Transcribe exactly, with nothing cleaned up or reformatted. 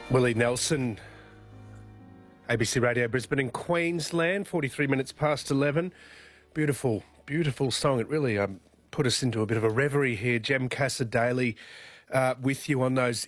Willie Nelson, A B C Radio Brisbane in Queensland, forty-three minutes past eleven. Beautiful, beautiful song. It really um, put us into a bit of a reverie here. Jem Cassar-Daley uh, with you on those